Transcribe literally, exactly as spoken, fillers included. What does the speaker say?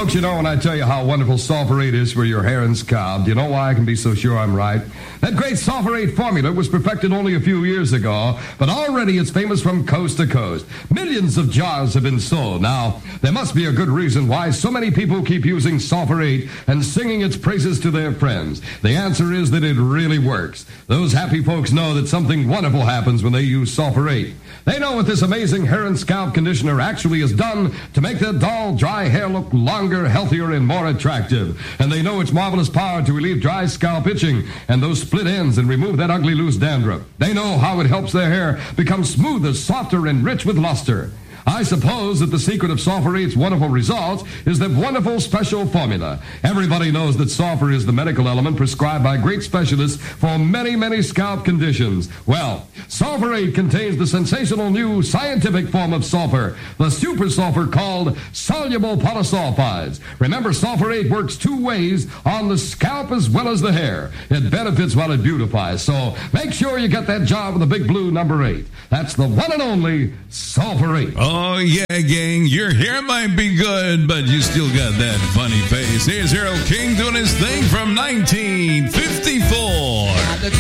folks, you know when I tell you how wonderful Sulfur-eight is for your hair and scalp, do you know why I can be so sure I'm right? That great Sulfur-eight formula was perfected only a few years ago, but already it's famous from coast to coast. Millions of jars have been sold. Now, there must be a good reason why so many people keep using Sulfur-eight and singing its praises to their friends. The answer is that it really works. Those happy folks know that something wonderful happens when they use Sulfur-eight. They know what this amazing hair and scalp conditioner actually has done to make their dull, dry hair look longer, healthier, and more attractive. And they know its marvelous power to relieve dry scalp itching and those split ends and remove that ugly loose dandruff. They know how it helps their hair become smoother, softer, and rich with luster. I suppose that the secret of Sulfur-eight's wonderful results is that wonderful special formula. Everybody knows that sulfur is the medical element prescribed by great specialists for many, many scalp conditions. Well, Sulfur-eight contains the sensational new scientific form of sulfur, the super sulfur called soluble polysulfides. Remember, Sulfur-eight works two ways on the scalp as well as the hair. It benefits while it beautifies. So make sure you get that jar with the big blue number eight. That's the one and only Sulfur-eight. Oh, yeah, gang. Your hair might be good, but you still got that funny face. Here's Earl King doing his thing from nineteen fifty-four.